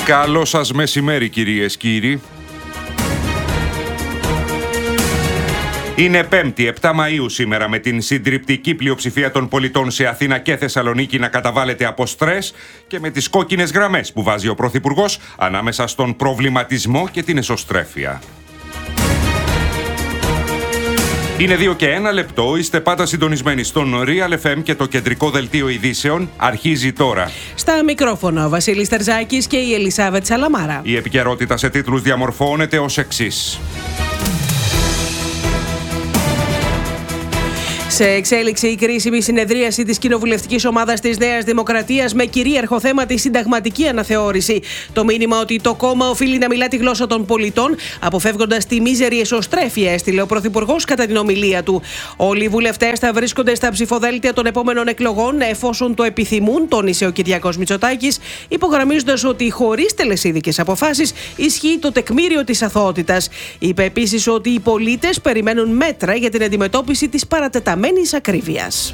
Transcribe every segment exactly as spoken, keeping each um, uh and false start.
Καλό σας μεσημέρι, κυρίες και κύριοι. Είναι Πέμπτη, επτά Μαΐου σήμερα, με την συντριπτική πλειοψηφία των πολιτών σε Αθήνα και Θεσσαλονίκη να καταβάλλεται από στρες και με τις κόκκινες γραμμές που βάζει ο Πρωθυπουργός ανάμεσα στον προβληματισμό και την εσωστρέφεια. Είναι δύο και ένα λεπτό, είστε πάντα συντονισμένοι στον Real εφ εμ και το κεντρικό δελτίο ειδήσεων αρχίζει τώρα. Στα μικρόφωνα ο Βασίλης Τερζάκης και η Ελισάβετ Σαλαμάρα. Η επικαιρότητα σε τίτλους διαμορφώνεται ως εξής. Σε εξέλιξη η κρίσιμη συνεδρίαση της κοινοβουλευτικής ομάδας της Νέας Δημοκρατίας με κυρίαρχο θέμα τη συνταγματική αναθεώρηση. Το μήνυμα ότι το κόμμα οφείλει να μιλά τη γλώσσα των πολιτών, αποφεύγοντας τη μίζερη εσωστρέφεια, έστειλε ο Πρωθυπουργός κατά την ομιλία του. Όλοι οι βουλευτές θα βρίσκονται στα ψηφοδέλτια των επόμενων εκλογών, εφόσον το επιθυμούν, τόνισε ο Κυριάκος Μητσοτάκης, υπογραμμίζοντας ότι χωρίς τελεσίδικες αποφάσεις ισχύει το τεκμήριο της αθωότητας. Είπε επίσης ότι οι πολίτες περιμένουν μέτρα για την αντιμετώπιση της παρατεταμένης ακρίβειας.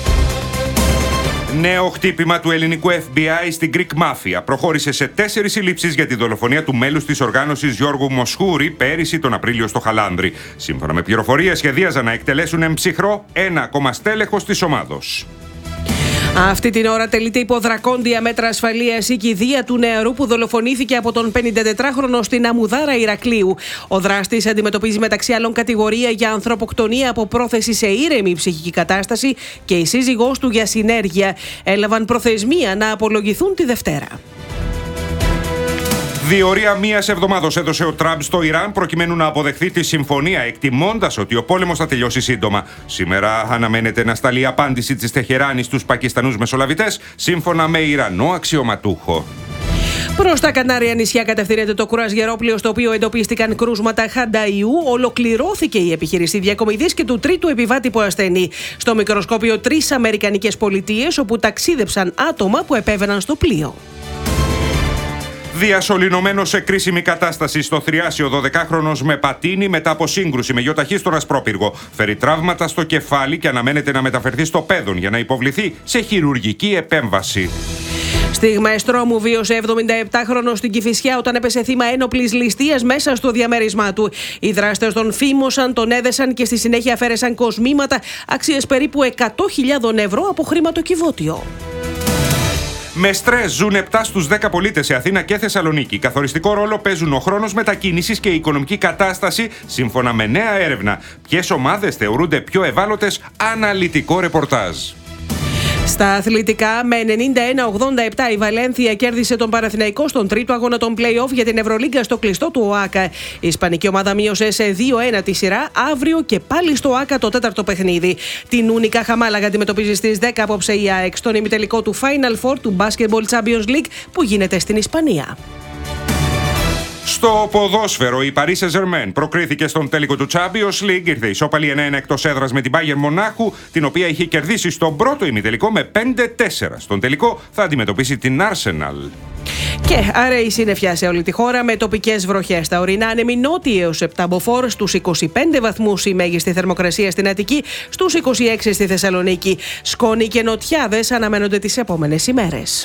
Νέο χτύπημα του ελληνικού εφ μπι άι στην Greek Mafia. Προχώρησε σε τέσσερις συλλήψεις για τη δολοφονία του μέλους της οργάνωσης Γιώργου Μοσχούρη πέρυσι τον Απρίλιο στο Χαλάνδρι. Σύμφωνα με πληροφορίες, σχεδίαζαν να εκτελέσουν εμψυχρό ένα ακόμα στέλεχος της ομάδος. Αυτή την ώρα τελείται υπό δρακόντια μέτρα ασφαλείας η κηδεία του νεαρού που δολοφονήθηκε από τον πενηντατετράχρονο στην Αμουδάρα Ηρακλείου. Ο δράστης αντιμετωπίζει μεταξύ άλλων κατηγορία για ανθρωποκτονία από πρόθεση σε ήρεμη ψυχική κατάσταση και η σύζυγός του για συνέργεια. Έλαβαν προθεσμία να απολογηθούν τη Δευτέρα. Διορία μίας εβδομάδος έδωσε ο Τραμπ στο Ιράν προκειμένου να αποδεχθεί τη συμφωνία, εκτιμώντας ότι ο πόλεμος θα τελειώσει σύντομα. Σήμερα αναμένεται να σταλεί απάντηση της Τεχεράνης στους Πακιστανούς μεσολαβητές, σύμφωνα με Ιρανό αξιωματούχο. Προς τα Κανάρια νησιά κατευθύνεται το κρουαζιερόπλοιο στο οποίο εντοπίστηκαν κρούσματα χανταϊού. Ολοκληρώθηκε η επιχείρηση διακομιδής και του τρίτου επιβάτη που ασθενεί. Στο μικροσκόπιο τρεις αμερικανικές πολιτείες όπου ταξίδεψαν άτομα που επέβαιναν στο πλοίο. Διασωληνωμένο σε κρίσιμη κατάσταση στο Θριάσιο, δωδεκάχρονος με πατίνι μετά από σύγκρουση με γιοταχή στον Ασπρόπυργο. Φέρει τραύματα στο κεφάλι και αναμένεται να μεταφερθεί στο Πέδον για να υποβληθεί σε χειρουργική επέμβαση. Στιγμές τρόμου βίωσε εβδομηνταεπτάχρονος στην Κηφισιά όταν έπεσε θύμα ένοπλης ληστείας μέσα στο διαμέρισμά του. Οι δράστες τον φήμωσαν, τον έδεσαν και στη συνέχεια αφαίρεσαν κοσμήματα αξίες περίπου εκατό χιλιάδες ευρώ από χρηματοκιβώτιο. Με στρες ζουν επτά στους δέκα πολίτες σε Αθήνα και Θεσσαλονίκη. Καθοριστικό ρόλο παίζουν ο χρόνος μετακίνησης και η οικονομική κατάσταση, σύμφωνα με νέα έρευνα. Ποιες ομάδες θεωρούνται πιο ευάλωτες? Αναλυτικό ρεπορτάζ. Στα αθλητικά, με ενενήντα ένα ογδόντα επτά η Βαλένθια κέρδισε τον Παναθηναϊκό στον τρίτο αγώνα των play-off για την Ευρωλίγκα στο κλειστό του ΟΑΚΑ. Η ισπανική ομάδα μείωσε σε δύο ένα τη σειρά, αύριο και πάλι στο ΟΑΚΑ το τέταρτο παιχνίδι. Την Ούνικα Χαμάλαγα αντιμετωπίζει στις δέκα απόψε η ΑΕΚ στον ημιτελικό του Final Four του Basketball Champions League που γίνεται στην Ισπανία. Στο ποδόσφαιρο, η Paris Saint-Germain προκρίθηκε στον τέλικο του Champions League. Ήρθε ισόπαλη ένα ένα εκτός έδρας με την Bayern Μονάχου, την οποία είχε κερδίσει στον πρώτο ημιτελικό με πέντε τέσσερα. Στον τελικό θα αντιμετωπίσει την Arsenal. Και άρα η συννεφιά σε όλη τη χώρα με τοπικές βροχές. Τα ορεινά άνεμοι νότιοι έως επτά μποφόρ, στους είκοσι πέντε βαθμούς η μέγιστη θερμοκρασία στην Αττική, στους είκοσι έξι στη Θεσσαλονίκη. Σκόνη και νοτιάδες αναμένονται τις επόμενες ημέρες.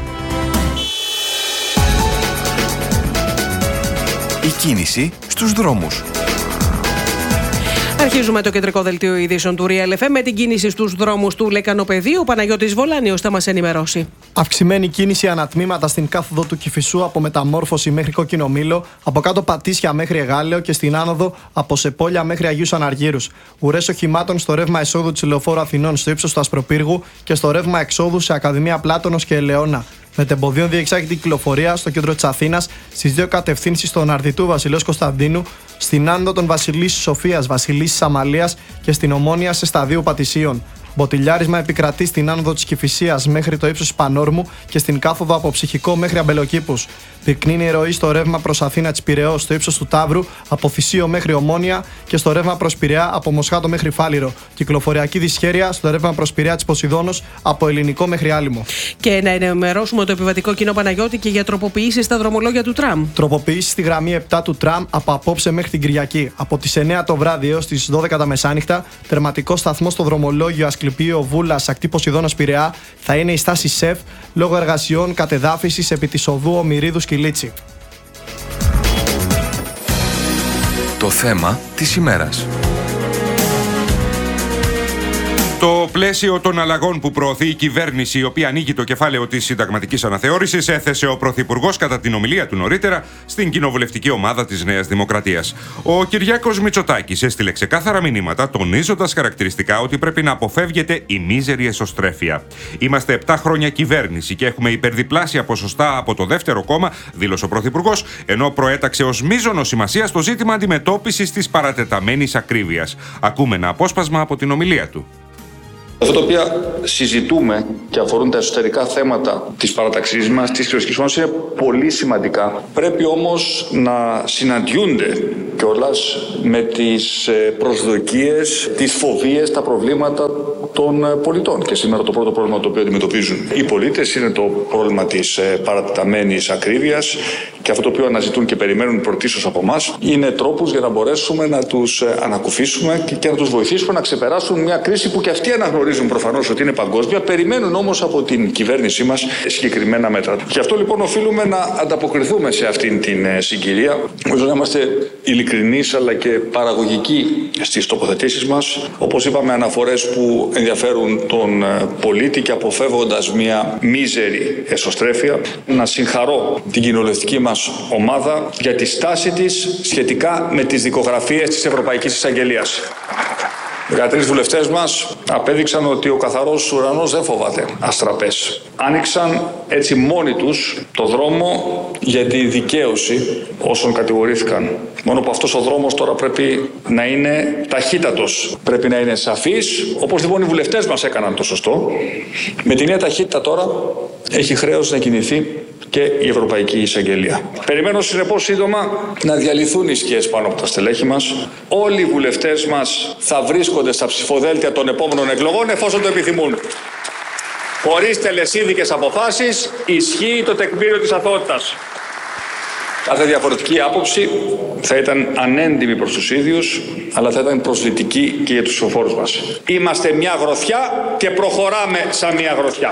Η κίνηση στους δρόμους. Αρχίζουμε το κεντρικό δελτίο ειδήσεων του Real εφ εμ με την κίνηση στους δρόμους του Λεκανοπεδίου. Ο Παναγιώτης Βολάνιος θα μας ενημερώσει. Αυξημένη κίνηση ανατμήματα στην κάθοδο του Κηφισού από Μεταμόρφωση μέχρι Κόκκινο Μήλο, από κάτω Πατήσια μέχρι Εγάλεο και στην άνοδο από Σεπόλια μέχρι Αγίους Αναργύρους. Ουρές οχημάτων στο ρεύμα εσόδου της Λεωφόρου Αθηνών στο ύψος του Ασπροπύργου και στο ρεύμα εξόδου σε Ακαδημία Πλάτωνος και Ελαιώνα. Μετεμποδίων διεξάγεται η κυκλοφορία στο κέντρο της Αθήνας στις δύο κατευθύνσεις στον Αρδιτού Βασιλέως Κωνσταντίνου, στην άνοδο των Βασιλίσσης Σοφίας, Βασιλίσσης Αμαλίας και στην Ομόνια σε σταδίου Πατησίων. Μποτιλιάρισμα επικρατεί στην άνοδο της Κηφισίας μέχρι το ύψος Πανόρμου και στην κάθοδο από Ψυχικό μέχρι Αμπελοκήπους. Πυκνή η ροή στο ρεύμα προς Αθήνα της Πειραιώς στο ύψος του Ταύρου, από Θησίο μέχρι Ομόνια και στο ρεύμα προς Πειραιά από Μοσχάτο μέχρι Φάληρο. Κυκλοφοριακή δυσχέρεια στο ρεύμα προς Πειραιά της Ποσειδώνος από Ελληνικό μέχρι Άλυμο. Και να ενημερώσουμε το επιβατικό κοινό, Παναγιώτη, και για τροποποιήσεις στα δρομολόγια του τραμ. Τροποποιήσεις στη γραμμή επτά του τραμ από απόψε μέχρι την Κυριακή. Από τις εννιά το βράδυ έως τις δώδεκα τα μεσάνυχτα, τερματικό σταθμό στο δρομολόγιο Ασκληρίας Ασκληπίου Βούλα, ακτή Ποσειδώνα Πειραιά, θα είναι η στάση ΣΕΦ λόγω εργασιών κατεδάφισης επί της οδού Ομηρίδου Σκυλίτσι. Το θέμα της ημέρας. Το πλαίσιο των αλλαγών που προωθεί η κυβέρνηση, η οποία ανοίγει το κεφάλαιο της συνταγματικής αναθεώρησης, έθεσε ο Πρωθυπουργός κατά την ομιλία του νωρίτερα στην κοινοβουλευτική ομάδα της Νέας Δημοκρατίας. Ο Κυριάκος Μητσοτάκης έστειλε ξεκάθαρα μηνύματα, τονίζοντας χαρακτηριστικά ότι πρέπει να αποφεύγεται η μίζερη εσωστρέφεια. Είμαστε επτά χρόνια κυβέρνηση και έχουμε υπερδιπλάσια ποσοστά από το δεύτερο κόμμα, δήλωσε ο Πρωθυπουργός, ενώ προέταξε ως μείζωνο σημασία στο ζήτημα αντιμετώπισης της παρατεταμένης ακρίβειας. Ακούμε ένα απόσπασμα από την ομιλία του. Αυτά τα οποία συζητούμε και αφορούν τα εσωτερικά θέματα της παραταξής μας, της κοινωνικής μας, είναι πολύ σημαντικά. Πρέπει όμως να συναντιούνται κιόλας με τις προσδοκίες, τις φοβίες, τα προβλήματα των πολιτών. Και σήμερα το πρώτο πρόβλημα το οποίο αντιμετωπίζουν οι πολίτες είναι το πρόβλημα της παρατεταμένης ακρίβειας, και αυτό το οποίο αναζητούν και περιμένουν πρωτίστως από εμάς είναι τρόπους για να μπορέσουμε να τους ανακουφίσουμε και να τους βοηθήσουμε να ξεπεράσουν μια κρίση που και αυτοί αναγνωρίζουν προφανώς ότι είναι παγκόσμια, περιμένουν όμως από την κυβέρνησή μας συγκεκριμένα μέτρα. Γι' αυτό λοιπόν οφείλουμε να ανταποκριθούμε σε αυτήν την συγκυρία, ώστε να είμαστε ειλικρινείς αλλά και παραγωγικοί στις τοποθετήσεις μας. Όπως είπαμε, αναφορές που ενδιαφέρουν τον πολίτη και αποφεύγοντας μια μίζερη εσωστρέφεια. Να συγχαρώ την κοινοβουλευτική μας ομάδα για τη στάση της σχετικά με τις δικογραφίες της Ευρωπαϊκής Εισαγγελίας. Οι δεκατρείς βουλευτές μας απέδειξαν ότι ο καθαρός ουρανός δεν φοβάται αστραπές. Άνοιξαν έτσι μόνοι τους το δρόμο για τη δικαίωση όσων κατηγορήθηκαν. Μόνο που αυτός ο δρόμος τώρα πρέπει να είναι ταχύτατος. Πρέπει να είναι σαφής, όπως λοιπόν οι βουλευτές μας έκαναν το σωστό. Με την νέα ταχύτητα τώρα έχει χρέος να κινηθεί και η Ευρωπαϊκή Εισαγγελία. Περιμένω συνεπώς σύντομα να διαλυθούν οι σκιές πάνω από τα στελέχη μας. Όλοι οι βουλευτές μας θα βρίσκονται στα ψηφοδέλτια των επόμενων εκλογών εφόσον το επιθυμούν. Χωρίς τελεσίδικες αποφάσεις, ισχύει το τεκμήριο της αθωότητας. Κάθε διαφορετική άποψη θα ήταν ανέντιμη προς τους ίδιους, αλλά θα ήταν προσβλητική και για τους ψηφοφόρους μας. Είμαστε μια γροθιά και προχωράμε σαν μια γροθιά.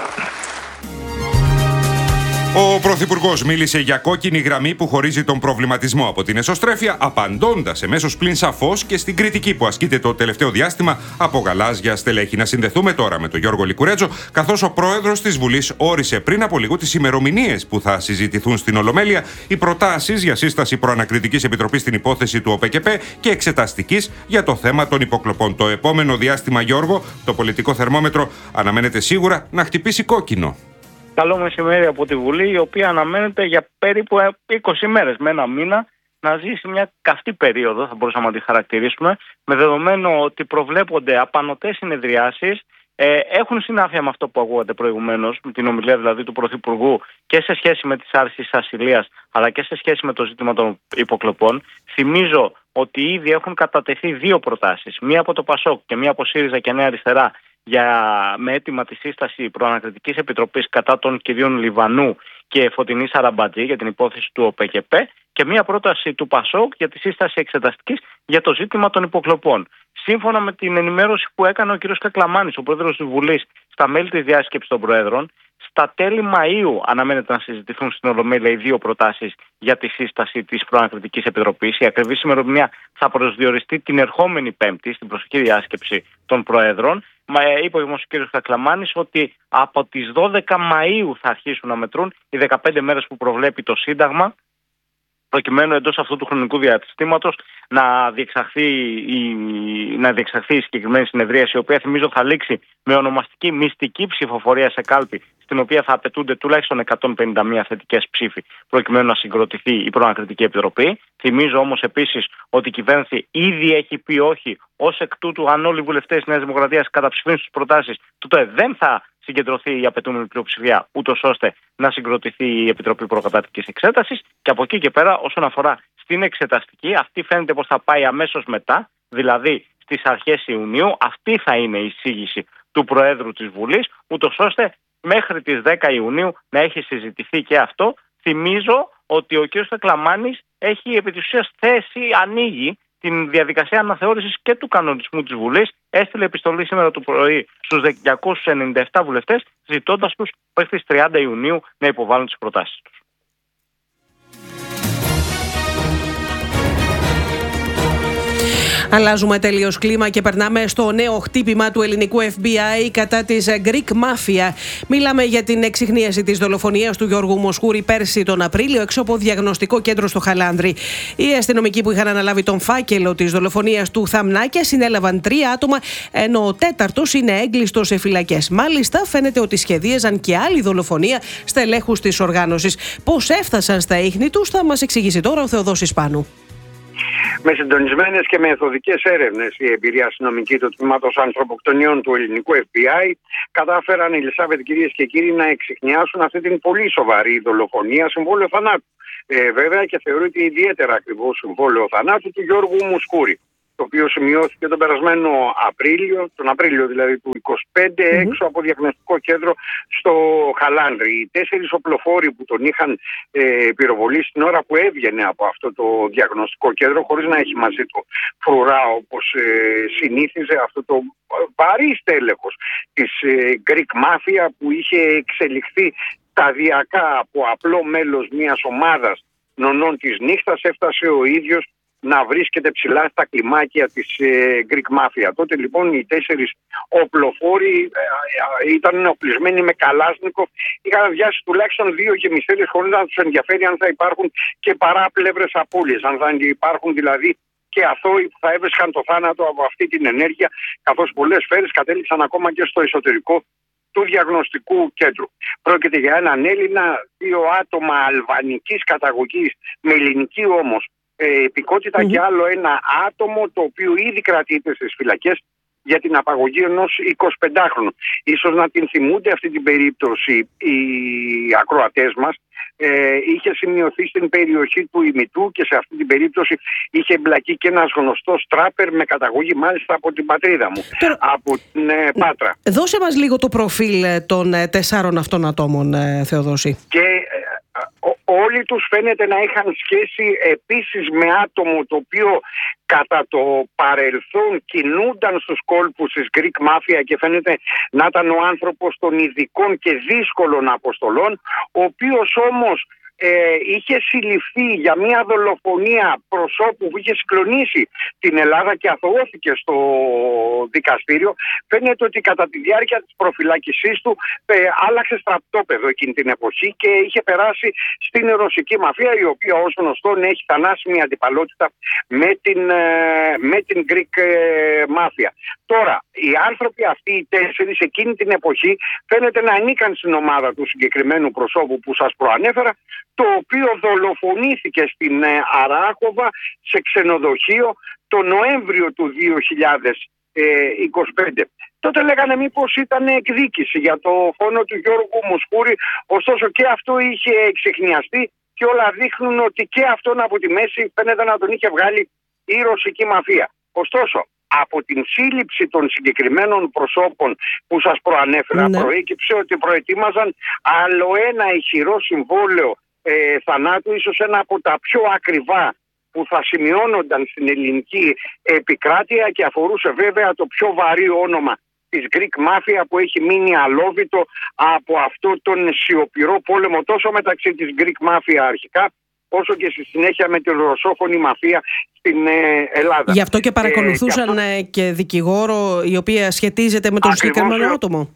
Ο Πρωθυπουργός μίλησε για κόκκινη γραμμή που χωρίζει τον προβληματισμό από την εσωστρέφεια, απαντώντας εμέσως πλην σαφώς και στην κριτική που ασκείται το τελευταίο διάστημα από γαλάζια στελέχη. Να συνδεθούμε τώρα με τον Γιώργο Λικουρέτζο, καθώς ο πρόεδρος της Βουλής όρισε πριν από λίγο τις ημερομηνίες που θα συζητηθούν στην Ολομέλεια οι προτάσεις για σύσταση προανακριτικής επιτροπής στην υπόθεση του ΟΠΕΚΕΠ και εξεταστικής για το θέμα των υποκλοπών. Το επόμενο διάστημα, Γιώργο, το πολιτικό θερμόμετρο αναμένεται σίγουρα να χτυπήσει κόκκινο. Καλό μεσημέρι από τη Βουλή, η οποία αναμένεται για περίπου είκοσι μέρες με ένα μήνα να ζήσει μια καυτή περίοδο, θα μπορούσαμε να τη χαρακτηρίσουμε, με δεδομένο ότι προβλέπονται απανωτές συνεδριάσεις, ε, έχουν συνάφεια με αυτό που ακούγατε προηγουμένως, με την ομιλία δηλαδή του Πρωθυπουργού και σε σχέση με τις άρσεις ασυλίας, αλλά και σε σχέση με το ζήτημα των υποκλοπών. Θυμίζω ότι ήδη έχουν κατατεθεί δύο προτάσεις, μία από το ΠΑΣΟΚ και μία από ΣΥΡΙΖΑ και Νέα Αριστερά, για, με αίτημα τη σύσταση προανακριτικής επιτροπής κατά των κυρίων Λιβανού και Φωτεινή Σαραμπατζή για την υπόθεση του ΟΠΕΚΕΠ, και μία πρόταση του ΠΑΣΟΚ για τη σύσταση εξεταστικής για το ζήτημα των υποκλοπών. Σύμφωνα με την ενημέρωση που έκανε ο κ. Κακλαμάνης, ο πρόεδρος της Βουλής, στα μέλη της διάσκεψης των Προέδρων, στα τέλη Μαΐου αναμένεται να συζητηθούν στην Ολομέλεια οι δύο προτάσεις για τη σύσταση της προανακριτικής επιτροπής. Η ακριβής ημερομηνία θα προσδιοριστεί την ερχόμενη Πέμπτη στην προσεχή διάσκεψη των Προέδρων. Μα, είπε όμως ο κ. Κακλαμάνης ότι από τις δώδεκα Μαΐου θα αρχίσουν να μετρούν οι δεκαπέντε μέρες που προβλέπει το Σύνταγμα, προκειμένου εντός αυτού του χρονικού διαστήματος να διεξαχθεί η, να διεξαχθεί η συγκεκριμένη συνεδρίαση, η οποία θυμίζω θα λήξει με ονομαστική μυστική ψηφοφορία σε κάλπη, στην οποία θα απαιτούνται τουλάχιστον εκατόν πενήντα μία θετικές ψήφοι, προκειμένου να συγκροτηθεί η προανακριτική επιτροπή. Θυμίζω όμως επίσης ότι η κυβέρνηση ήδη έχει πει όχι, ως εκ τούτου, αν όλοι οι βουλευτές της Νέας Δημοκρατίας καταψηφίσουν τις προτάσεις, τότε δεν θα συγκεντρωθεί η απαιτούμενη πλειοψηφία, ούτως ώστε να συγκροτηθεί η Επιτροπή Προκαταρκτικής Εξέτασης. Και από εκεί και πέρα, όσον αφορά στην εξεταστική, αυτή φαίνεται πως θα πάει αμέσως μετά, δηλαδή στις αρχές Ιουνίου. Αυτή θα είναι η εισήγηση του Προέδρου της Βουλής, ούτως ώστε μέχρι τις δέκα Ιουνίου να έχει συζητηθεί και αυτό. Θυμίζω ότι ο κ. Κακλαμάνης έχει επί της ουσίας θέση, ανοίγει την διαδικασία αναθεώρησης και του κανονισμού της Βουλής. Έστειλε επιστολή σήμερα το πρωί στους διακόσιους ενενήντα επτά βουλευτές, ζητώντας τους μέχρι τις τριάντα Ιουνίου να υποβάλουν τις προτάσεις τους. Αλλάζουμε τελείως κλίμα και περνάμε στο νέο χτύπημα του ελληνικού εφ μπι άι κατά της Greek Mafia. Μιλάμε για την εξιχνίαση της δολοφονίας του Γιώργου Μοσχούρη πέρσι τον Απρίλιο έξω από διαγνωστικό κέντρο στο Χαλάνδρι. Οι αστυνομικοί που είχαν αναλάβει τον φάκελο της δολοφονίας του Θαμνάκια συνέλαβαν τρία άτομα, ενώ ο τέταρτος είναι έγκλειστος σε φυλακές. Μάλιστα, φαίνεται ότι σχεδίαζαν και άλλη δολοφονία στελέχους της οργάνωσης. Πώς έφτασαν στα ίχνη τους θα μας εξηγήσει τώρα ο Θεοδόσης Πάνου. Με συντονισμένες και μεθοδικές έρευνες, η εμπειρία αστυνομική του τμήματος ανθρωποκτονιών του ελληνικού εφ μπι άι κατάφεραν, οι Ελισάβετ, κυρίες και κύριοι, να εξιχνιάσουν αυτή την πολύ σοβαρή δολοφονία, συμβόλαιο θανάτου. Ε, βέβαια, και θεωρείται ιδιαίτερα ακριβώς συμβόλαιο θανάτου του Γιώργου Μοσχούρη, το οποίο σημειώθηκε τον περασμένο Απρίλιο, τον Απρίλιο δηλαδή του είκοσι πέντε, mm-hmm. έξω από διαγνωστικό κέντρο στο Χαλάνδρι. Οι τέσσερις οπλοφόροι που τον είχαν ε, πυροβολήσει την ώρα που έβγαινε από αυτό το διαγνωστικό κέντρο, χωρίς να έχει μαζί του φρουρά όπως ε, συνήθιζε, αυτό το βαρύ στέλεχος της ε, Greek Mafia, που είχε εξελιχθεί σταδιακά από απλό μέλος μιας ομάδας νονών της νύχτας, έφτασε ο ίδιος να βρίσκεται ψηλά στα κλιμάκια της ε, Greek Mafia. Τότε λοιπόν οι τέσσερις οπλοφόροι ε, ε, ήταν οπλισμένοι με καλάσνικο, είχαν αδειάσει τουλάχιστον δύο γεμιστέρες χωρίς να τους ενδιαφέρει αν θα υπάρχουν και παράπλευρες απώλειες, αν θα υπάρχουν δηλαδή και αθώοι που θα έβεσχαν το θάνατο από αυτή την ενέργεια, καθώς πολλές σφαίρες κατέληξαν ακόμα και στο εσωτερικό του διαγνωστικού κέντρου. Πρόκειται για έναν Έλληνα, δύο άτομα αλβανικής καταγωγής με ελληνική όμως Ε, επικότητα mm-hmm. και άλλο ένα άτομο το οποίο ήδη κρατείται στις φυλακές για την απαγωγή ενός εικοσιπεντάχρονου. Ίσως να την θυμούνται αυτή την περίπτωση οι ακροατές μας. Ε, είχε σημειωθεί στην περιοχή του Ημιτού και σε αυτή την περίπτωση είχε εμπλακεί και ένας γνωστός τράπερ με καταγωγή μάλιστα από την πατρίδα μου, Τώρα, από την ε, Πάτρα. Δώσε μας λίγο το προφίλ των ε, τεσσάρων αυτών ατόμων, ε, Θεοδόση. Και ε, όλοι τους φαίνεται να είχαν σχέση επίσης με άτομο το οποίο κατά το παρελθόν κινούνταν στους κόλπους της Greek Mafia και φαίνεται να ήταν ο άνθρωπος των ειδικών και δύσκολων αποστολών, ο οποίος όμως Ε, είχε συλληφθεί για μια δολοφονία προσώπου που είχε συγκλονίσει την Ελλάδα και αθωώθηκε στο δικαστήριο. Φαίνεται ότι κατά τη διάρκεια της προφυλάκησής του ε, άλλαξε στρατόπεδο εκείνη την εποχή και είχε περάσει στην ρωσική μαφία, η οποία ως γνωστόν έχει θανάσιμη αντιπαλότητα με την, ε, με την Greek ε, Mafia. Τώρα, οι άνθρωποι αυτοί οι τέσσερις εκείνη την εποχή φαίνεται να ανήκαν στην ομάδα του συγκεκριμένου προσώπου που σας προανέφερα, το οποίο δολοφονήθηκε στην ε, Αράχοβα σε ξενοδοχείο το Νοέμβριο του δύο χιλιάδες είκοσι πέντε. Τότε λέγανε μήπως ήταν εκδίκηση για το φόνο του Γιώργου Μοσχούρη, ωστόσο και αυτό είχε εξιχνιαστεί και όλα δείχνουν ότι και αυτόν από τη μέση φαίνεται να τον είχε βγάλει η ρωσική μαφία. Ωστόσο, από την σύλληψη των συγκεκριμένων προσώπων που σας προανέφερα, ναι, προέκυψε ότι προετοίμαζαν άλλο ένα ηχηρό συμβόλαιο ε, θανάτου, ίσως ένα από τα πιο ακριβά που θα σημειώνονταν στην ελληνική επικράτεια και αφορούσε βέβαια το πιο βαρύ όνομα της Greek Mafia που έχει μείνει αλόβητο από αυτό τον σιωπηρό πόλεμο τόσο μεταξύ της Greek Mafia αρχικά όσο και στη συνέχεια με την ρωσόφωνη μαφία στην ε, Ελλάδα. Γι' αυτό και παρακολουθούσαν ε, και, αυτό... και δικηγόρο η οποία σχετίζεται με τον Ακριβώς, συγκεκριμένο άτομο.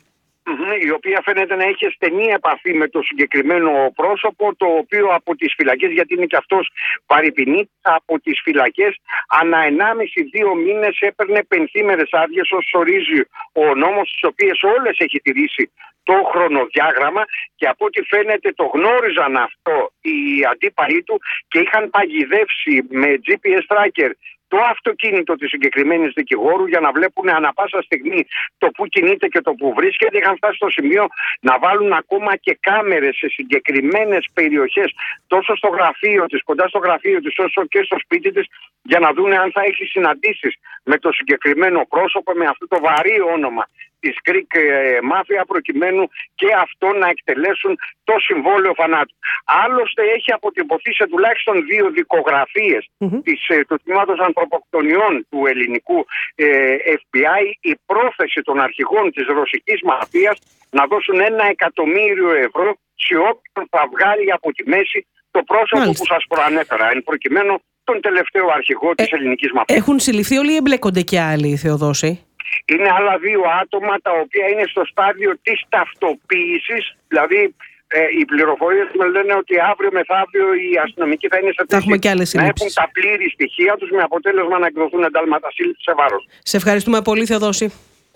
Η οποία φαίνεται να είχε στενή επαφή με το συγκεκριμένο πρόσωπο, το οποίο από τις φυλακές, γιατί είναι και αυτός παρυπηνή, από τις φυλακές ανά ενάμιση δύο μήνες έπαιρνε πενθήμερες άδειες όσο ορίζει ο νόμος, τις οποίες όλες έχει τηρήσει το χρονοδιάγραμμα και από ό,τι φαίνεται το γνώριζαν αυτό οι αντίπαλοι του και είχαν παγιδεύσει με τζι πι ες tracker το αυτοκίνητο της συγκεκριμένης δικηγόρου για να βλέπουν ανα πάσα στιγμή το που κινείται και το που βρίσκεται. Είχαν φτάσει στο σημείο να βάλουν ακόμα και κάμερες σε συγκεκριμένες περιοχές τόσο στο γραφείο της, κοντά στο γραφείο της όσο και στο σπίτι της για να δουν αν θα έχει συναντήσεις με το συγκεκριμένο πρόσωπο, με αυτό το βαρύ όνομα της Greek Mafia, προκειμένου και αυτό να εκτελέσουν το συμβόλαιο θανάτου. Άλλωστε έχει αποτυπωθεί σε τουλάχιστον δύο δικογραφίες mm-hmm. της, του τμήματος ανθρωποκτονιών του ελληνικού ε, εφ μπι άι η πρόθεση των αρχηγών της ρωσικής μαφίας να δώσουν ένα εκατομμύριο ευρώ σε όποιον θα βγάλει από τη μέση το πρόσωπο Μάλιστα. που σας προανέφερα, εν προκειμένου τον τελευταίο αρχηγό της ε, ελληνικής μαφίας. Έχουν συλληφθεί όλοι ή εμπλέκονται και άλλοι, Θεοδόση? Είναι άλλα δύο άτομα τα οποία είναι στο στάδιο της ταυτοποίησης, δηλαδή ε, οι πληροφορίες μου λένε ότι αύριο μεθαύριο οι αστυνομικοί θα είναι σε θέση να έχουν τα πλήρη στοιχεία τους, με αποτέλεσμα να εκδοθούν εντάλματα σύλληψης σε βάρος. Σε ευχαριστούμε πολύ, Θεοδόση.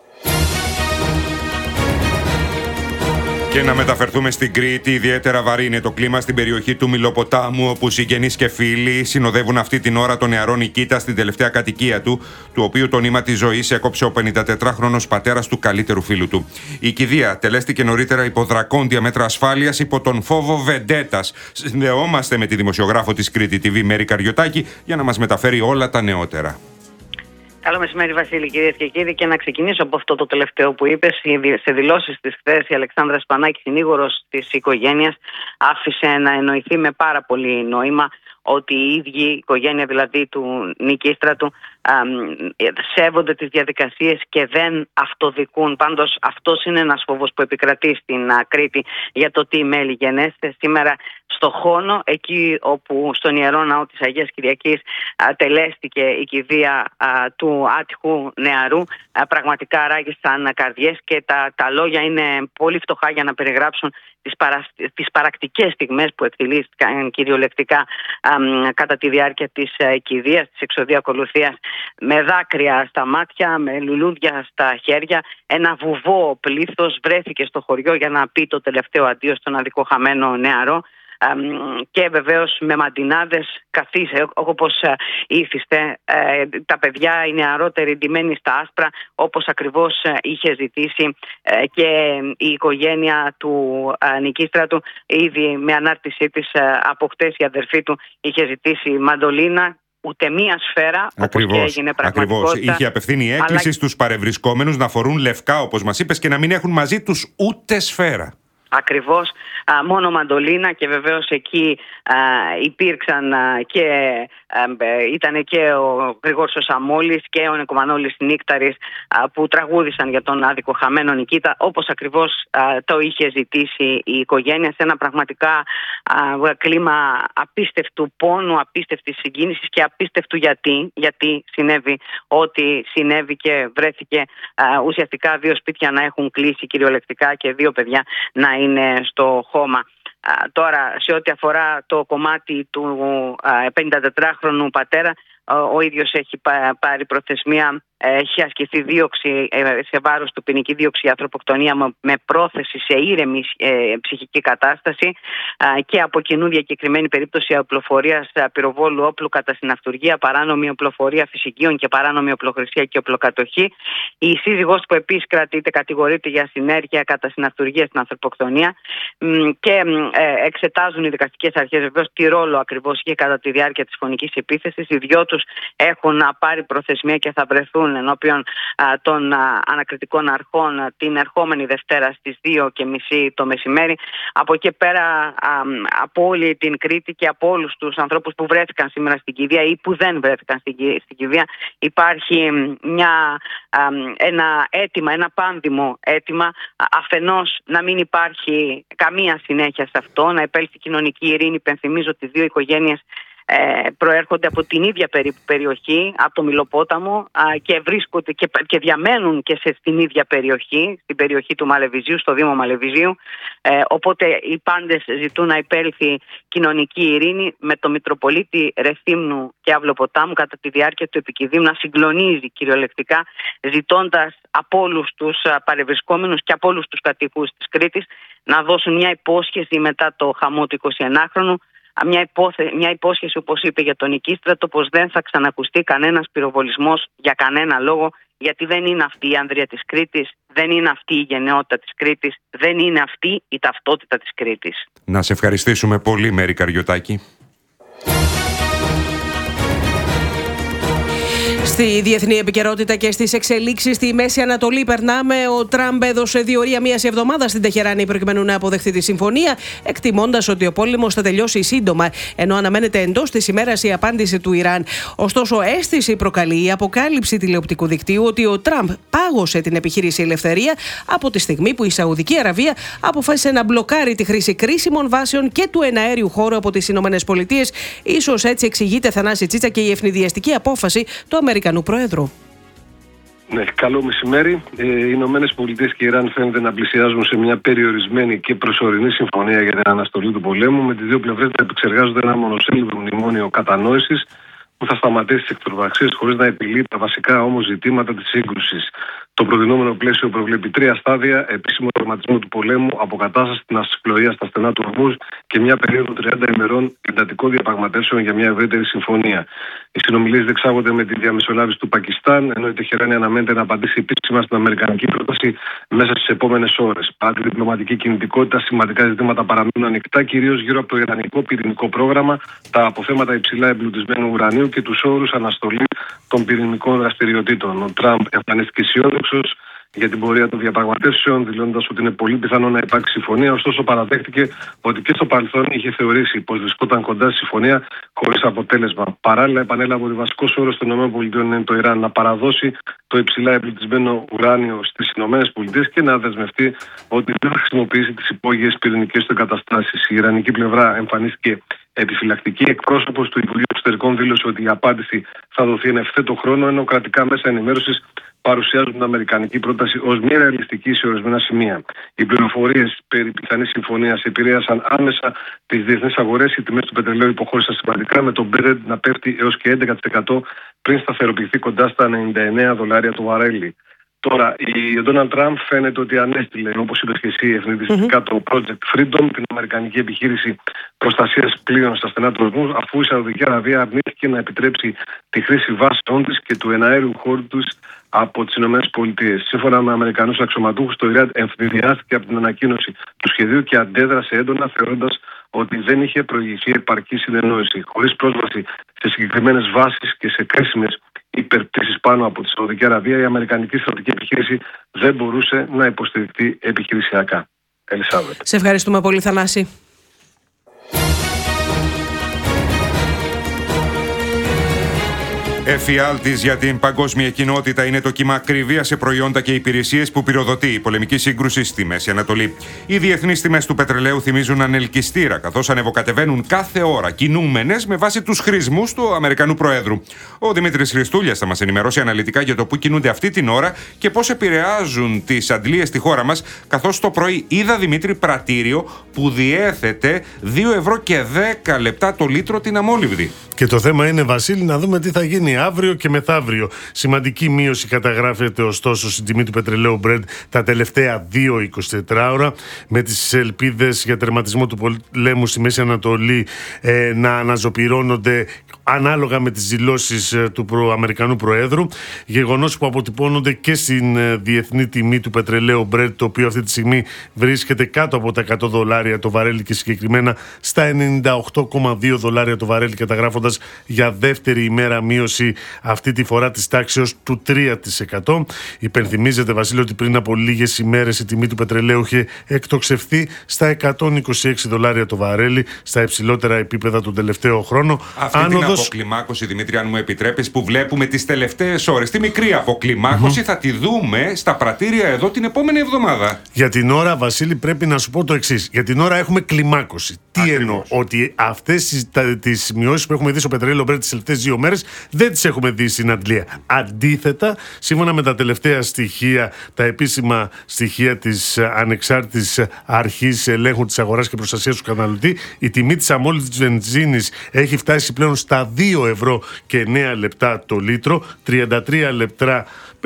Και να μεταφερθούμε στην Κρήτη. Ιδιαίτερα βαρύ είναι το κλίμα στην περιοχή του Μηλοποτάμου, όπου συγγενείς και φίλοι συνοδεύουν αυτή την ώρα τον νεαρό Νικήτα στην τελευταία κατοικία του, του οποίου το νήμα της ζωής έκοψε ο πενηντατετράχρονος πατέρας του καλύτερου φίλου του. Η κηδεία τελέστηκε νωρίτερα υπό δρακόντια μέτρα ασφάλειας, υπό τον φόβο βεντέτας. Συνδεόμαστε με τη δημοσιογράφο της Κρήτη τι βι, Μέρη Καριωτάκη, για να μας μεταφέρει όλα τα νεότερα. Καλό μεσημέρι, Βασίλη, κυρίες και κύριοι. Και να ξεκινήσω από αυτό το τελευταίο που είπες. Σε δηλώσεις της χθες, η Αλεξάνδρα Σπανάκη, συνήγορος της οικογένειας, άφησε να εννοηθεί με πάρα πολύ νόημα ότι η ίδια η οικογένεια, δηλαδή του Νικίστρατου, σέβονται τις διαδικασίες και δεν αυτοδικούν. Πάντως αυτός είναι ένας φόβος που επικρατεί στην Κρήτη για το τι μέλη γενέστε. Σήμερα στο Χόνο, εκεί όπου στον Ιερό Ναό της Αγίας Κυριακής α, τελέστηκε η κηδεία α, του άτυχου νεαρού, α, πραγματικά ράγισαν καρδιές και τα, τα λόγια είναι πολύ φτωχά για να περιγράψουν τις, παρα, τις παρακτικές στιγμές που εκτελήθηκαν κυριολεκτικά α, κατά τη διάρκεια της α, κηδείας, της εξοδιακολουθίας, με δάκρυα στα μάτια, με λουλούδια στα χέρια. Ένα βουβό πλήθος βρέθηκε στο χωριό για να πει το τελευταίο αντίο στον αδικοχαμένο νεαρό. Και βεβαίως με μαντινάδες καθίσε όπως ήθιστε, τα παιδιά, οι νεαρότεροι ντυμένοι στα άσπρα, όπως ακριβώς είχε ζητήσει και η οικογένεια του Νικίστρατου. Ήδη με ανάρτησή της από χτες η αδερφή του είχε ζητήσει μαντολίνα. Ούτε μία σφαίρα, ακριβώς, όπως και έγινε πραγματικότητα. Ακριβώς. Είχε απευθύνει έκκληση αλλά... στους παρευρισκόμενους να φορούν λευκά, όπως μας είπες, και να μην έχουν μαζί τους ούτε σφαίρα. Ακριβώς, α, μόνο μαντολίνα, και βεβαίως εκεί α, υπήρξαν α, και α, ήταν και ο Γρηγόρης ο Σαμόλης και ο Νικομανόλης Νίκταρης α, που τραγούδησαν για τον αδικοχαμένο Νικήτα, όπως ακριβώς α, το είχε ζητήσει η οικογένεια, σε ένα πραγματικά α, κλίμα απίστευτου πόνου, απίστευτης συγκίνησης και απίστευτου γιατί, γιατί συνέβη ό,τι συνέβη και βρέθηκε α, ουσιαστικά δύο σπίτια να έχουν κλείσει κυριολεκτικά και δύο παιδιά να είναι στο χώμα. Α, τώρα, σε ό,τι αφορά το κομμάτι του πενηντατετράχρονου πατέρα, ο, ο ίδιος έχει πάρει προθεσμία, έχει ασκηθεί δίωξη σε βάρος του, ποινική δίωξη, ανθρωποκτονία με πρόθεση σε ήρεμη ε, ψυχική κατάσταση ε, και από κοινού διακεκριμένη περίπτωση οπλοφορίας πυροβόλου όπλου κατά συναυτουργία, παράνομη οπλοφορία φυσικίων και παράνομη οπλοχρησία και οπλοκατοχή. Η σύζυγός που επίσης κρατείται, κατηγορείται για συνέργεια κατά συναυτουργία στην ανθρωποκτονία και ε, εξετάζουν οι δικαστικές αρχές βεβαίως τι ρόλο ακριβώς είχε κατά τη διάρκεια της φωνικής επίθεσης. Οι δυο τους έχουν πάρει προθεσμία και θα βρεθούν ενώπιον α, των α, ανακριτικών αρχών α, την ερχόμενη Δευτέρα στις δύο και μισή το μεσημέρι. Από εκεί πέρα, α, από όλη την Κρήτη και από όλους τους ανθρώπους που βρέθηκαν σήμερα στην κηδεία ή που δεν βρέθηκαν στην, στην κηδεία, υπάρχει μια, α, ένα αίτημα, ένα πάνδημο αίτημα, α, αφενός να μην υπάρχει καμία συνέχεια σε αυτό, να επέλθει κοινωνική ειρήνη. Υπενθυμίζω ότι δύο οικογένειες Ε, προέρχονται από την ίδια περι, περιοχή, από το Μηλοπόταμο α, και βρίσκονται και, και διαμένουν και σε, στην ίδια περιοχή, στην περιοχή του Μαλεβιζίου, στο Δήμο Μαλεβιζίου. Ε, οπότε οι πάντες ζητούν να υπέλθει κοινωνική ειρήνη, με το Μητροπολίτη Ρεθύμνου και Αυλοποτάμου κατά τη διάρκεια του επικηδείου να συγκλονίζει κυριολεκτικά, ζητώντας από όλους τους παρευρισκόμενους και από όλους τους κατοικούς της Κρήτης να δώσουν μια υπόσχεση μετά το χαμό του εικοσιενάχρονου. Μια, υπόθε, μια υπόσχεση, όπως είπε, για τον Νικίστρατο, πως δεν θα ξανακουστεί κανένας πυροβολισμός για κανένα λόγο, γιατί δεν είναι αυτή η άνδρεια της Κρήτης, δεν είναι αυτή η γενναιότητα της Κρήτης, δεν είναι αυτή η ταυτότητα της Κρήτης. Να σε ευχαριστήσουμε πολύ, Μέρη Καριωτάκη. Στη διεθνή επικαιρότητα και στις εξελίξεις στη Μέση Ανατολή περνάμε. Ο Τραμπ έδωσε διορία μίας εβδομάδας στην Τεχεράνη προκειμένου να αποδεχθεί τη συμφωνία, εκτιμώντας ότι ο πόλεμος θα τελειώσει σύντομα, ενώ αναμένεται εντός της ημέρας η απάντηση του Ιράν. Ωστόσο, αίσθηση προκαλεί η αποκάλυψη τηλεοπτικού δικτύου ότι ο Τραμπ πάγωσε την επιχείρηση Ελευθερία από τη στιγμή που η Σαουδική Αραβία αποφάσισε να μπλοκάρει τη χρήση κρίσιμων βάσεων και του εναέριου χώρου από τις Ηνωμένες Πολιτείες. Ίσως έτσι εξηγείται, Θανάση Τσίτσα, και η ευνηδιαστική απόφαση του Αμερικανού Προέδρου. Ναι, καλό μεσημέρι. Ε, οι Ηνωμένες Πολιτείες και η Ιράν φαίνεται να πλησιάζουν σε μια περιορισμένη και προσωρινή συμφωνία για την αναστολή του πολέμου, με τις δύο πλευρές να επεξεργάζονται ένα μονοσέλιδο μνημόνιο κατανόησης που θα σταματήσει τις εκτροπραξίες χωρίς να επιλύει τα βασικά όμως ζητήματα της σύγκρουσης. Το προτινόμενο πλαίσιο προβλέπει τρία στάδια: επίσημο τερματισμό του πολέμου, αποκατάσταση της ναυσιπλοείας στα στενά του Ορμούζ και μια περίοδο τριάντα ημερών εντατικών διαπραγματεύσεων για μια ευρύτερη συμφωνία. Οι συνομιλίες διεξάγονται με τη διαμεσολάβηση του Πακιστάν, ενώ η Τεχεράνη αναμένεται να απαντήσει επίσημα στην αμερικανική πρόταση μέσα στις επόμενες ώρες. Παρά τη διπλωματική κινητικότητα, σημαντικά ζητήματα παραμένουν ανοιχτά, κυρίως γύρω από το ιρανικό πυρηνικό πρόγραμμα, τα αποθέματα υψηλά εμπλουτισμένου ουρανίου και τους όρους αναστολή των πυρηνικών δραστηριοτήτων. Ο Τραμπ εμφανίστηκε αισιόδοξος για την πορεία των διαπραγματεύσεων, δηλώνοντας ότι είναι πολύ πιθανό να υπάρξει συμφωνία. Ωστόσο, παραδέχτηκε ότι και στο παρελθόν είχε θεωρήσει πως βρισκόταν κοντά στη συμφωνία χωρίς αποτέλεσμα. Παράλληλα, επανέλαβε ότι βασικός όρος των ΗΠΑ είναι το Ιράν να παραδώσει το υψηλά εμπλουτισμένο ουράνιο στις ΗΠΑ και να δεσμευτεί ότι δεν θα χρησιμοποιήσει τις υπόγειες πυρηνικές του εγκαταστάσεις. Η ιρανική πλευρά εμφανίστηκε επιφυλακτική. Εκπρόσωπος του Υπουργείου Εξωτερικών δήλωσε ότι η απάντηση θα δοθεί εν ευθέτω χρόνο, ενώ κρατικά μέσα ενημέρωσης παρουσιάζουν την αμερικανική πρόταση ως μη ρεαλιστική σε ορισμένα σημεία. Οι πληροφορίες περί πιθανής συμφωνίας επηρέασαν άμεσα τις διεθνείς αγορές. Οι τιμές του πετρελαίου υποχώρησαν σημαντικά, με το Brent να πέφτει έως και έντεκα τοις εκατό πριν σταθεροποιηθεί κοντά στα ενενήντα εννέα δολάρια το βαρέλι. Τώρα, ο Ντόναλντ Τραμπ φαίνεται ότι ανέστηλε, όπως είπες και εσύ, ευνηδιαστικά mm-hmm. το Project Freedom, την αμερικανική επιχείρηση προστασίας πλοίων στα στενά του ορμού, αφού η Σαουδική Αραβία αρνήθηκε να επιτρέψει τη χρήση βάσεων της και του εναέριου χώρου τους από τις ΗΠΑ. Σύμφωνα με Αμερικανούς αξιωματούχους, το Ιράν ευνηδιάστηκε από την ανακοίνωση του σχεδίου και αντέδρασε έντονα, θεωρώντας ότι δεν είχε προηγηθεί επαρκή συνεννόηση. Χωρίς πρόσβαση σε συγκεκριμένες βάσεις και σε κρίσιμες υπερπτήσεις πάνω από τη Σαουδική Αραβία, η αμερικανική στρατιωτική επιχείρηση δεν μπορούσε να υποστηριχθεί επιχειρησιακά. Ελισάβετ. Σε ευχαριστούμε πολύ, Θανάση. Εφιάλτης για την παγκόσμια κοινότητα είναι το κύμα ακριβίας σε προϊόντα και υπηρεσίες που πυροδοτεί η πολεμική σύγκρουση στη Μέση Ανατολή. Οι διεθνείς τιμές του πετρελαίου θυμίζουν ανελκυστήρα, καθώς ανεβοκατεβαίνουν κάθε ώρα, κινούμενες με βάση τους χρησμούς του Αμερικανού Προέδρου. Ο Δημήτρης Χριστούλιας θα μας ενημερώσει αναλυτικά για το πού κινούνται αυτή την ώρα και πώς επηρεάζουν τις αντλίες στη χώρα μας, καθώς το πρωί είδα, Δημήτρη, πρατήριο που διέθετε δύο ευρώ και δέκα λεπτά το λίτρο την αμόλυβδη. Και το θέμα είναι, Βασίλη, να δούμε τι θα γίνει αύριο και μεθαύριο. Σημαντική μείωση καταγράφεται ωστόσο στην τιμή του πετρελαίου Brent τα τελευταία δύο εικοσιτέσσερις ώρα, με τις ελπίδες για τερματισμό του πολέμου στη Μέση Ανατολή ε, να αναζωπυρώνονται ανάλογα με τις δηλώσεις ε, του προ, Αμερικανού Προέδρου. Γεγονός που αποτυπώνονται και στην ε, διεθνή τιμή του πετρελαίου Brent, το οποίο αυτή τη στιγμή βρίσκεται κάτω από τα εκατό δολάρια το βαρέλι και συγκεκριμένα στα ενενήντα οκτώ κόμμα δύο δολάρια το βαρέλι, καταγράφοντας για δεύτερη ημέρα μείωση, αυτή τη φορά της τάξεως του τρία τοις εκατό. Υπενθυμίζεται, Βασίλη, ότι πριν από λίγες ημέρες η τιμή του πετρελαίου είχε εκτοξευθεί στα εκατόν είκοσι έξι δολάρια το βαρέλι, στα υψηλότερα επίπεδα τον τελευταίο χρόνο. Αυτή Άνοδος... την αποκλιμάκωση, Δημήτρη, αν μου επιτρέπεις, που βλέπουμε τις τελευταίες ώρες, τη μικρή αποκλιμάκωση, mm-hmm. θα τη δούμε στα πρατήρια εδώ την επόμενη εβδομάδα. Για την ώρα, Βασίλη, πρέπει να σου πω το εξής. Για την ώρα έχουμε κλιμάκωση. Τι Ακριβώς. εννοώ? Ότι αυτές τις μειώσεις που έχουμε δει στο πετρέλαιο Brent τις τελευταίες δύο μέρες δεν τις έχουμε δει στην Αντλία. Αντίθετα, σύμφωνα με τα τελευταία στοιχεία, τα επίσημα στοιχεία της Ανεξάρτητης Αρχής Ελέγχου της Αγοράς και Προστασίας του Καταναλωτή, η τιμή της αμόλυβδης βενζίνης έχει φτάσει πλέον στα δύο ευρώ και εννέα λεπτά το λίτρο, τριάντα τρία λεπτά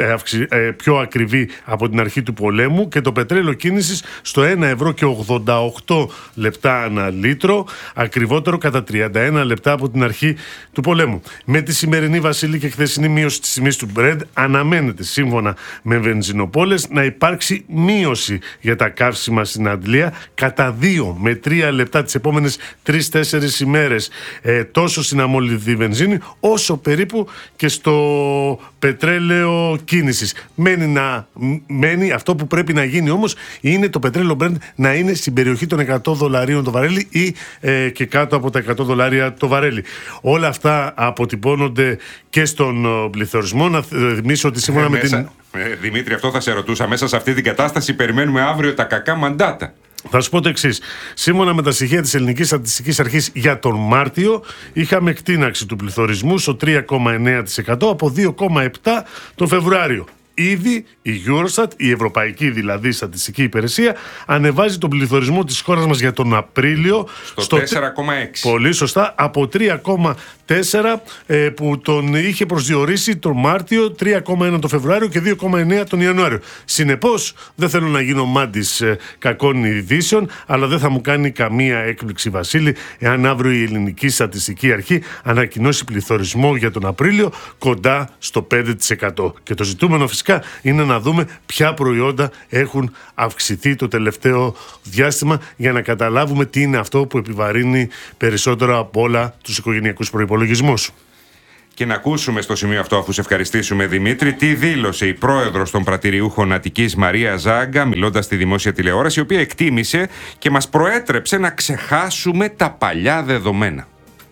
πιο ακριβή από την αρχή του πολέμου, και το πετρέλαιο κίνησης στο ένα ευρώ και ογδόντα οκτώ λεπτά ανά λίτρο, ακριβότερο κατά τριάντα ένα λεπτά από την αρχή του πολέμου. Με τη σημερινή, Βασίλη, και χθεσινή μείωση της τιμής του Brent, αναμένεται, σύμφωνα με βενζινοπόλες, να υπάρξει μείωση για τα καύσιμα στην Αντλία κατά δύο με τρία λεπτά τις επόμενες τρεις τέσσερις ημέρες, ε, τόσο στην αμολυβδία όλη τη βενζίνη, όσο περίπου και στο πετρέλαιο κίνησης. Μένει, να, μένει αυτό που πρέπει να γίνει όμως, είναι το πετρέλαιο Brent να είναι στην περιοχή των εκατό δολαρίων το βαρέλι ή ε, και κάτω από τα εκατό δολάρια το βαρέλι. Όλα αυτά αποτυπώνονται και στον πληθωρισμό. Να θυμίσω ότι σύμφωνα ε, με μέσα, την... ε, Δημήτρη, αυτό θα σε ρωτούσα. Μέσα σε αυτή την κατάσταση περιμένουμε αύριο τα κακά μαντάτα. Θα σου πω το εξής. Σύμφωνα με τα στοιχεία της Ελληνικής Στατιστικής Αρχής για τον Μάρτιο, είχαμε εκτείναξη του πληθωρισμού στο τρία κόμμα εννέα τοις εκατό από δύο κόμμα επτά τοις εκατό τον Φεβρουάριο. Ήδη η Eurostat, η Ευρωπαϊκή δηλαδή Στατιστική Υπηρεσία, ανεβάζει τον πληθωρισμό της χώρας μας για τον Απρίλιο στο, στο τέσσερα κόμμα έξι. Πολύ σωστά, από τρία κόμμα τέσσερα ε, που τον είχε προσδιορίσει τον Μάρτιο, τρία κόμμα ένα τον Φεβρουάριο και δύο κόμμα εννέα τον Ιανουάριο. Συνεπώς, δεν θέλω να γίνω μάντης ε, κακών ειδήσεων, αλλά δεν θα μου κάνει καμία έκπληξη, Βασίλη, εάν αύριο η Ελληνική Στατιστική Αρχή ανακοινώσει πληθωρισμό για τον Απρίλιο κοντά στο πέντε τοις εκατό. Και το ζητούμενο φυσικά είναι να δούμε ποια προϊόντα έχουν αυξηθεί το τελευταίο διάστημα για να καταλάβουμε τι είναι αυτό που επιβαρύνει περισσότερο από όλα τους οικογενειακούς προϋπολογισμούς. Και να ακούσουμε στο σημείο αυτό, αφού σε ευχαριστήσουμε, Δημήτρη, τι δήλωσε η πρόεδρος των πρατηριούχων Αττικής, Μαρία Ζάγκα, μιλώντας στη δημόσια τηλεόραση, η οποία εκτίμησε και μας προέτρεψε να ξεχάσουμε τα παλιά δεδομένα.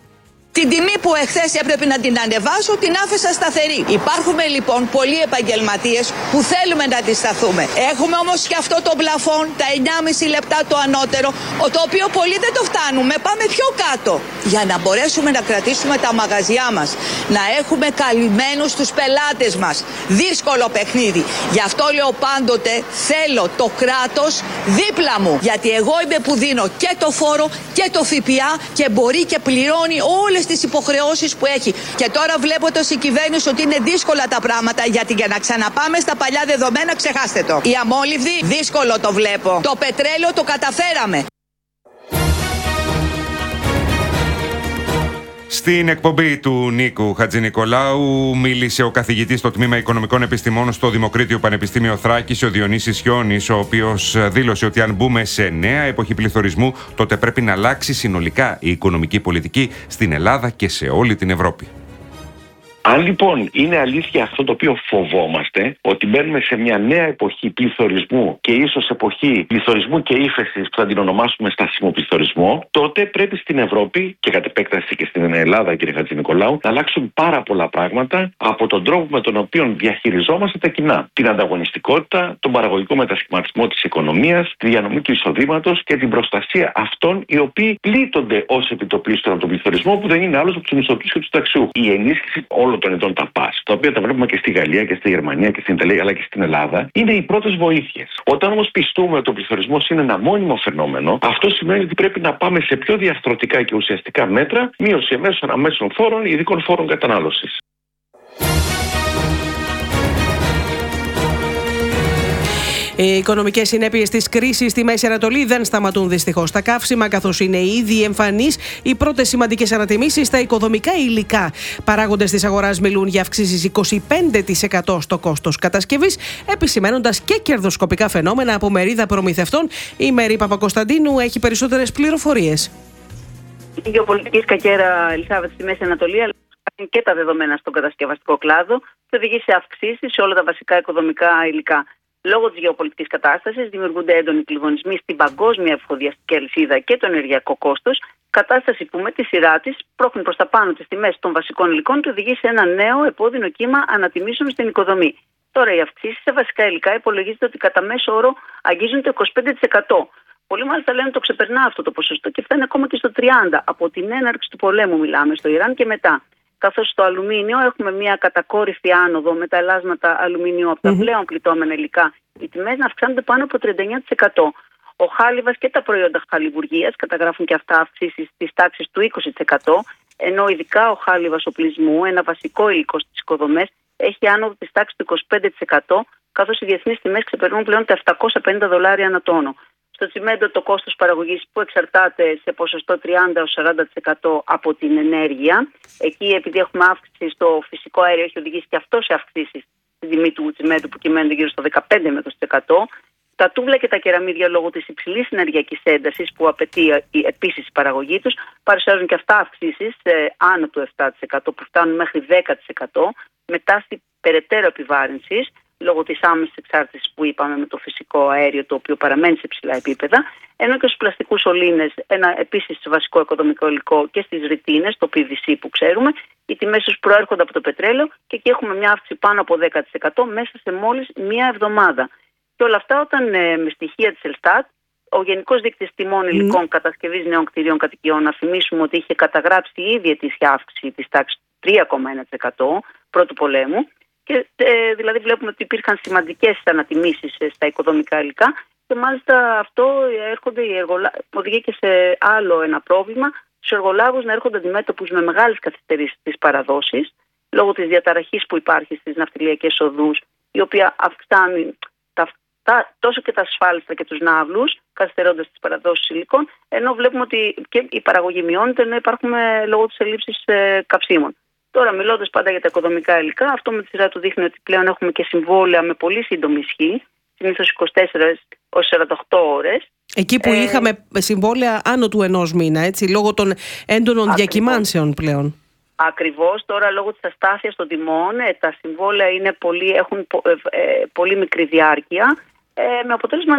Την τιμή που εχθές έπρεπε να την ανεβάσω, την άφησα σταθερή. Υπάρχουμε λοιπόν πολλοί επαγγελματίες που θέλουμε να αντισταθούμε. Έχουμε όμως και αυτό το πλαφόν, τα εννιά και μισό λεπτά το ανώτερο, το οποίο πολλοί δεν το φτάνουμε, πάμε πιο κάτω. Για να μπορέσουμε να κρατήσουμε τα μαγαζιά μας, να έχουμε καλυμμένους τους πελάτες μας. Δύσκολο παιχνίδι. Γι' αυτό λέω πάντοτε, θέλω το κράτος δίπλα μου. Γιατί εγώ είμαι που δίνω και το φόρο και το ΦΠΑ και μπορεί και πληρώνει όλες τις υποχρεώσεις που έχει. Και τώρα βλέποντας η κυβέρνηση ότι είναι δύσκολα τα πράγματα, γιατί για να ξαναπάμε στα παλιά δεδομένα, ξεχάστε το. Η αμόλυβδη, δύσκολο το βλέπω. Το πετρέλαιο το καταφέραμε. Στην εκπομπή του Νίκου Χατζηνικολάου μίλησε ο καθηγητής στο Τμήμα Οικονομικών Επιστημών στο Δημοκρίτιο Πανεπιστήμιο Θράκης, ο Διονύσης Χιώνης, ο οποίος δήλωσε ότι αν μπούμε σε νέα εποχή πληθωρισμού, τότε πρέπει να αλλάξει συνολικά η οικονομική πολιτική στην Ελλάδα και σε όλη την Ευρώπη. Αν λοιπόν είναι αλήθεια αυτό το οποίο φοβόμαστε, ότι μπαίνουμε σε μια νέα εποχή πληθωρισμού και ίσως εποχή πληθωρισμού και ύφεσης που θα την ονομάσουμε στασίμο πληθωρισμό, τότε πρέπει στην Ευρώπη και κατ' επέκταση και στην Ελλάδα, κύριε Χατζηνικολάου, να αλλάξουν πάρα πολλά πράγματα από τον τρόπο με τον οποίο διαχειριζόμαστε τα κοινά. Την ανταγωνιστικότητα, τον παραγωγικό μετασχηματισμό της οικονομίας, τη διανομή του εισοδήματος και την προστασία αυτών οι οποίοι πλήττονται ως επιτοπλίστων από τον πληθωρισμό, που δεν είναι άλλος από τους μισθωτούς και τους ταξιούχους. Η ενίσχυση όλων των ετών τα ΠΑΣ, τα οποία τα βλέπουμε και στη Γαλλία και στη Γερμανία και στην Ιταλία αλλά και στην Ελλάδα, είναι οι πρώτες βοήθειες. Όταν όμως πιστούμε ότι ο πληθωρισμός είναι ένα μόνιμο φαινόμενο, αυτό σημαίνει ότι πρέπει να πάμε σε πιο διαρθρωτικά και ουσιαστικά μέτρα, μείωση εμέσων αμέσων φόρων, ειδικών φόρων κατανάλωσης. Οι οικονομικές συνέπειες της κρίσης στη Μέση Ανατολή δεν σταματούν δυστυχώς στα καύσιμα, καθώς είναι ήδη εμφανείς οι πρώτες σημαντικές ανατιμήσεις στα οικοδομικά υλικά. Παράγοντες της αγοράς μιλούν για αυξήσεις είκοσι πέντε τοις εκατό στο κόστος κατασκευής, επισημαίνοντας και κερδοσκοπικά φαινόμενα από μερίδα προμηθευτών. Η Μέρη Παπακοσταντίνου έχει περισσότερες πληροφορίες. Η γεωπολιτική σκακέρα, Ελισάβετ, στη Μέση Ανατολή, αλλά και τα δεδομένα στον κατασκευαστικό κλάδο, θα οδηγήσει σε αυξήσεις σε όλα τα βασικά οικοδομικά υλικά. Λόγω της γεωπολιτικής κατάστασης δημιουργούνται έντονοι κλειδονισμοί στην παγκόσμια εφοδιαστική αλυσίδα και το ενεργειακό κόστος, κατάσταση που με τη σειρά της πρόχνει προς τα πάνω τις τιμές των βασικών υλικών και οδηγεί σε ένα νέο επώδυνο κύμα ανατιμήσεων στην οικοδομή. Τώρα, οι αυξήσεις σε βασικά υλικά υπολογίζεται ότι κατά μέσο όρο αγγίζουν το είκοσι πέντε τοις εκατό. Πολλοί μάλιστα λένε ότι το ξεπερνά αυτό το ποσοστό και φτάνει ακόμα και στο τριάντα τοις εκατό. Από την έναρξη του πολέμου μιλάμε, στο Ιράν και μετά. Καθώς στο αλουμίνιο έχουμε μια κατακόρυφη άνοδο με τα ελάσματα αλουμινίου από τα mm-hmm. πλέον πληττόμενα υλικά, οι τιμές να αυξάνονται πάνω από τριάντα εννέα τοις εκατό. Ο χάλιβας και τα προϊόντα χαλιβουργίας καταγράφουν και αυτά αυξήσεις της τάξης του είκοσι τοις εκατό, ενώ ειδικά ο χάλιβας οπλισμού, ένα βασικό υλικό στις οικοδομές, έχει άνοδο της τάξης του είκοσι πέντε τοις εκατό, καθώς οι διεθνείς τιμές ξεπερνούν πλέον τα επτακόσια πενήντα δολάρια ανά τόνο. Στο τσιμέντο το κόστος παραγωγής που εξαρτάται σε ποσοστό τριάντα έως σαράντα τοις εκατό από την ενέργεια. Εκεί, επειδή έχουμε αύξηση στο φυσικό αέριο, έχει οδηγήσει και αυτό σε αυξήσεις στην τιμή του τσιμέντου που κυμαίνονται γύρω στο δεκαπέντε με είκοσι τοις εκατό. Τα τούβλα και τα κεραμίδια, λόγω της υψηλής ενεργειακής έντασης που απαιτεί επίσης η παραγωγή τους, παρουσιάζουν και αυτά αυξήσεις ε, άνω του επτά τοις εκατό που φτάνουν μέχρι δέκα τοις εκατό, με τάση περαιτέρω επιβάρυνσης λόγω της άμεσης εξάρτησης που είπαμε με το φυσικό αέριο, το οποίο παραμένει σε ψηλά επίπεδα, ενώ και στους πλαστικούς σωλήνες, ένα επίσης βασικό οικοδομικό υλικό, και στις ρητίνες, το πι βι σι που ξέρουμε, οι τιμές τους προέρχονται από το πετρέλαιο και εκεί έχουμε μια αύξηση πάνω από δέκα τοις εκατό μέσα σε μόλις μία εβδομάδα. Και όλα αυτά όταν ε, με στοιχεία της Ελστάτ, ο Γενικός Δείκτης Τιμών Υλικών mm. Κατασκευής Νέων Κτηρίων Κατοικιών, να θυμίσουμε ότι είχε καταγράψει ήδη ετήσια αύξηση της τάξης τρία κόμμα ένα τοις εκατό πρώτου πολέμου, και ε, δηλαδή βλέπουμε ότι υπήρχαν σημαντικές ανατιμήσεις ε, στα οικοδομικά υλικά, και μάλιστα αυτό έρχονται οι εργολα... οδηγεί και σε άλλο ένα πρόβλημα, στους εργολάβους να έρχονται αντιμέτωπους με μεγάλες καθυστερήσεις στις παραδόσεις, λόγω της διαταραχής που υπάρχει στις ναυτιλιακές οδούς, η οποία αυξάνει τα, τα, τόσο και τα ασφάλιστα και τους ναύλους, καθυστερώντας τις παραδόσεις υλικών, ενώ βλέπουμε ότι και η παραγωγή μειώνεται, ενώ υπάρχουμε λόγω της ελλείψης ε, καυσίμων. Τώρα, μιλώντας πάντα για τα οικοδομικά υλικά, αυτό με τη σειρά του δείχνει ότι πλέον έχουμε και συμβόλαια με πολύ σύντομη ισχύ, συνήθως είκοσι τέσσερις έως σαράντα οκτώ ώρες. Εκεί που ε, είχαμε συμβόλαια άνω του ενός μήνα, έτσι, λόγω των έντονων ακριβώς. διακυμάνσεων πλέον. Ακριβώς, τώρα λόγω της αστάθειας των τιμών, τα συμβόλαια είναι πολύ, έχουν ε, ε, πολύ μικρή διάρκεια, ε, με αποτέλεσμα